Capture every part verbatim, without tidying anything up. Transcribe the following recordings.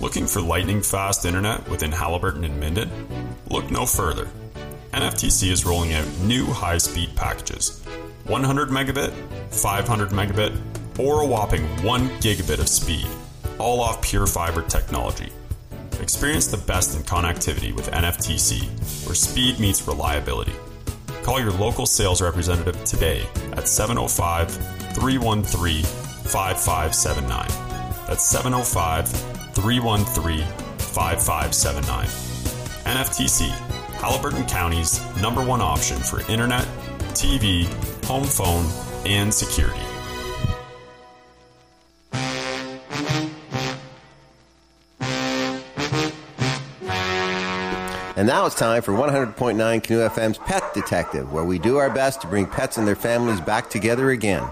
Looking for lightning-fast internet within Haliburton and Minden? Look no further. N F T C is rolling out new high-speed packages. one hundred megabit, five hundred megabit, or a whopping one gigabit of speed, all off pure fiber technology. Experience the best in connectivity with N F T C, where speed meets reliability. Call your local sales representative today at seven oh five, three one three, five five seven nine. That's seven oh five, three one three, five five seven nine. N F T C, Haliburton County's number one option for internet, T V, home phone, and security. And now it's time for one hundred point nine Canoe F M's Pet Detective, where we do our best to bring pets and their families back together again.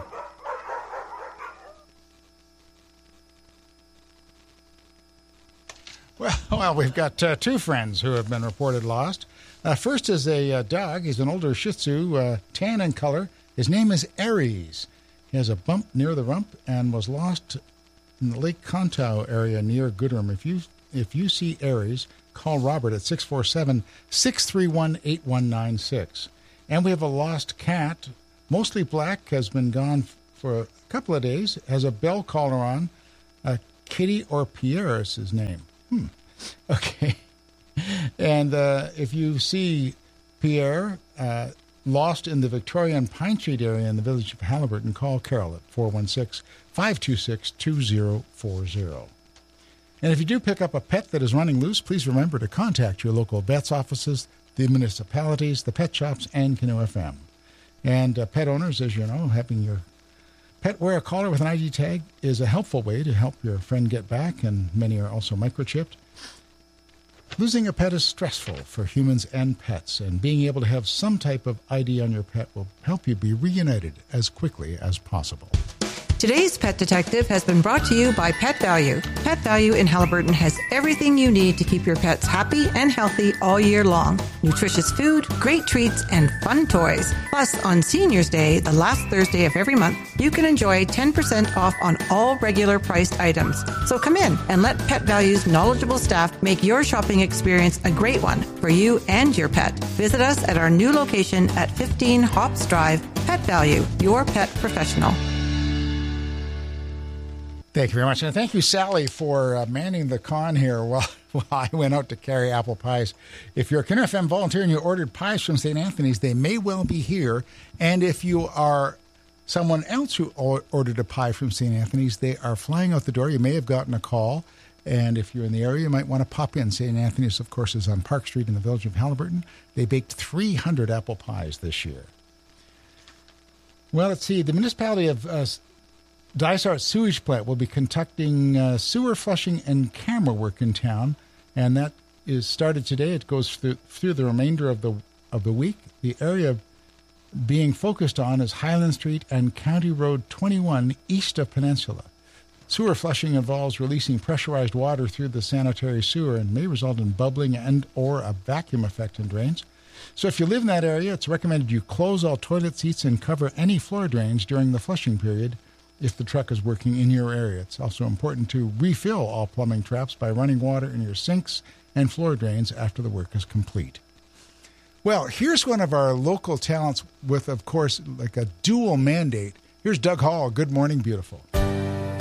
Well, well, we've got uh, two friends who have been reported lost. Uh, first is a uh, dog. He's an older Shih Tzu, uh, tan in color. His name is Aries. He has a bump near the rump and was lost in the Lake Contau area near Goodrum. If you if you see Aries, call Robert at six four seven, six three one, eight one nine six. And we have a lost cat, mostly black, has been gone for a couple of days, has a bell collar on. Uh, Kitty or Pierre is his name. Hmm. Okay. And uh, if you see Pierre uh, lost in the Victoria and Pine Street area in the village of Haliburton, call Carol at four one six, five two six, two zero four zero. And if you do pick up a pet that is running loose, please remember to contact your local vet's offices, the municipalities, the pet shops, and Canoe F M. And uh, pet owners, as you know, having your pet wear a collar with an I D tag is a helpful way to help your friend get back, and many are also microchipped. Losing a pet is stressful for humans and pets, and being able to have some type of I D on your pet will help you be reunited as quickly as possible. Today's Pet Detective has been brought to you by Pet Value. Pet Value in Haliburton has everything you need to keep your pets happy and healthy all year long. Nutritious food, great treats, and fun toys. Plus, on Seniors Day, the last Thursday of every month, you can enjoy ten percent off on all regular priced items. So come in and let Pet Value's knowledgeable staff make your shopping experience a great one for you and your pet. Visit us at our new location at fifteen Hops Drive. Pet Value, your pet professional. Thank you very much. And thank you, Sally, for uh, manning the con here while, while I went out to carry apple pies. If you're a Canoe F M volunteer and you ordered pies from Saint Anthony's, they may well be here. And if you are someone else who or- ordered a pie from Saint Anthony's, they are flying out the door. You may have gotten a call. And if you're in the area, you might want to pop in. Saint Anthony's, of course, is on Park Street in the village of Haliburton. They baked three hundred apple pies this year. Well, let's see. The municipality of uh, Dysart Sewage Plant will be conducting uh, sewer flushing and camera work in town, and that is started today. It goes through, through the remainder of the of the week. The area being focused on is Highland Street and County Road twenty-one east of Peninsula. Sewer flushing involves releasing pressurized water through the sanitary sewer and may result in bubbling and or a vacuum effect in drains. So if you live in that area, it's recommended you close all toilet seats and cover any floor drains during the flushing period if the truck is working in your area. It's also important to refill all plumbing traps by running water in your sinks and floor drains after the work is complete. Well, here's one of our local talents with, of course, like a dual mandate. Here's Doug Hall. Good morning, beautiful.